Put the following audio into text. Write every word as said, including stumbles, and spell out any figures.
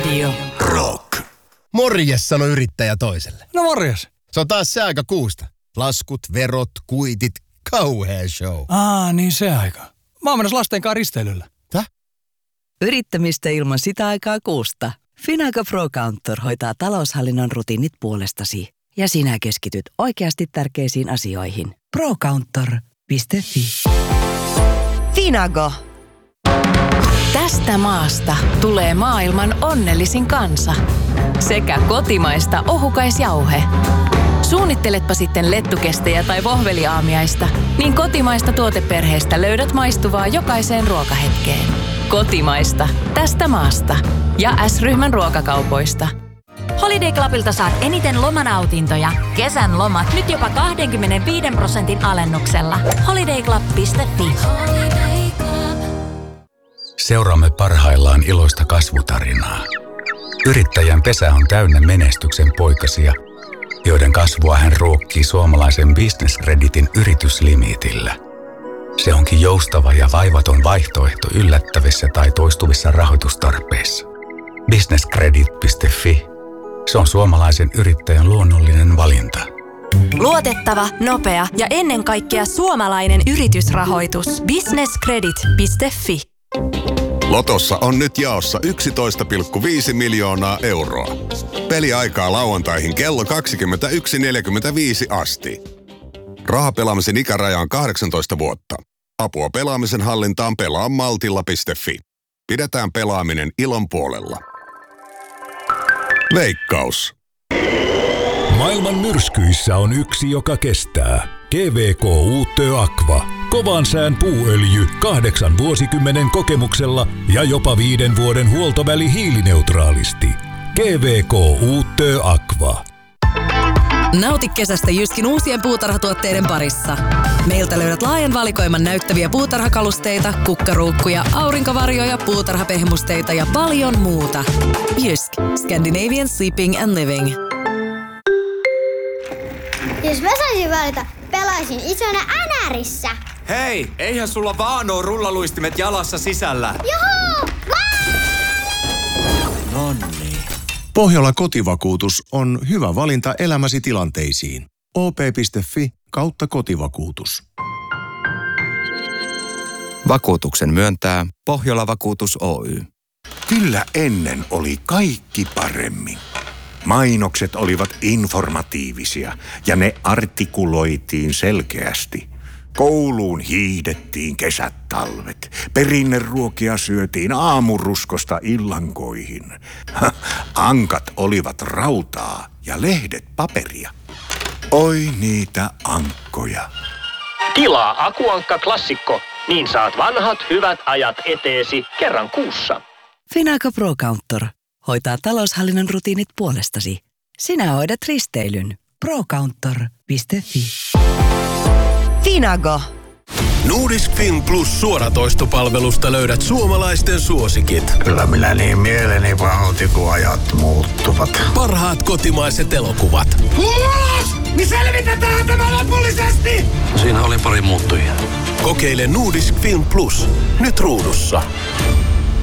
Radio. Rock. Morjes, sano yrittäjä toiselle. No morjes. Se on taas se aika kuusta. Laskut, verot, kuitit, kauhea show. Aa, niin se aika. Mä oon menossa lasten kanssa risteilyllä. Täh? Yrittämistä ilman sitä aikaa kuusta. Finago Pro Counter hoitaa taloushallinnon rutiinit puolestasi. Ja sinä keskityt oikeasti tärkeisiin asioihin. pro counter piste fi. Finago. Tästä maasta tulee maailman onnellisin kansa. Sekä kotimaista ohukaisjauhe. Suunnitteletpa sitten lettukestejä tai vohveliaamiaista, niin kotimaista tuoteperheestä löydät maistuvaa jokaiseen ruokahetkeen. Kotimaista. Tästä maasta. Ja S-ryhmän ruokakaupoista. Holiday Clubilta saat eniten lomanautintoja. Kesän lomat nyt jopa kaksikymmentäviisi prosentin alennuksella. holiday club piste fi. Seuraamme parhaillaan iloista kasvutarinaa. Yrittäjän pesä on täynnä menestyksen poikasia, joiden kasvua hän ruokkii suomalaisen Business Creditin yrityslimiitillä. Se onkin joustava ja vaivaton vaihtoehto yllättävissä tai toistuvissa rahoitustarpeissa. business credit piste fi. Se on suomalaisen yrittäjän luonnollinen valinta. Luotettava, nopea ja ennen kaikkea suomalainen yritysrahoitus. business credit piste fi. Lotossa on nyt jaossa yksitoista pilkku viisi miljoonaa euroa. Peliaikaa lauantaihin kello kaksikymmentäyksi neljäkymmentäviisi asti. Rahapelaamisen ikäraja on kahdeksantoista vuotta. Apua pelaamisen hallintaan pelaa maltilla piste fi. Pidetään pelaaminen ilon puolella. Veikkaus. Maailman myrskyissä on yksi, joka kestää. G V K Uutö Aqua. Kovan sään puuöljy kahdeksan vuosikymmenen kokemuksella ja jopa viiden vuoden huoltoväli hiilineutraalisti. G V K Uutö Aqua. Nauti kesästä Jyskin uusien puutarhatuotteiden parissa. Meiltä löydät laajan valikoiman näyttäviä puutarhakalusteita, kukkaruukkuja, aurinkovarjoja, puutarhapehmusteita ja paljon muuta. Jysk. Scandinavian Sleeping and Living. Jos mä saisin valita, pelaisin isona Änärissä. Hei, eihän sulla vaan oo rullaluistimet jalassa sisällä. Juhu! Nonni. Pohjola kotivakuutus on hyvä valinta elämäsi tilanteisiin. o p piste fi kautta kotivakuutus. Vakuutuksen myöntää Pohjola Vakuutus Oy. Kyllä ennen oli kaikki paremmin. Mainokset olivat informatiivisia ja ne artikuloitiin selkeästi. Kouluun hiihdettiin kesät talvet. Perinneruokia syötiin aamuruskosta illankoihin. Ankat olivat rautaa ja lehdet paperia. Oi niitä ankkoja. Tilaa Akuankka Klassikko, niin saat vanhat hyvät ajat eteesi kerran kuussa. Finago Pro Counter hoitaa taloushallinnon rutiinit puolestasi. Sinä hoidat risteilyn. pro counter piste fi. Finago. Nordisk Film Plus suoratoistopalvelusta löydät suomalaisten suosikit. Kyllä minä niin mieleni pahoitin, kun ajat muuttuvat. Parhaat kotimaiset elokuvat. Ulos! Niin selvitetään tämä lopullisesti! Siinä oli pari muuttujia. Kokeile Nordisk Film Plus. Nyt ruudussa.